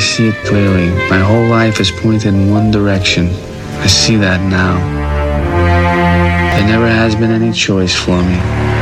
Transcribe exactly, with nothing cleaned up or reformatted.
see it clearly. My whole life is pointed in one direction. I see that now. There never has been any choice for me.